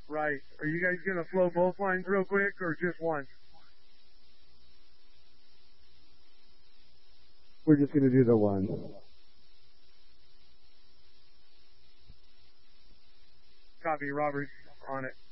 Right. Are you guys going to flow both lines real quick or just one? We're just going to do the one. Copy, Robert. On it.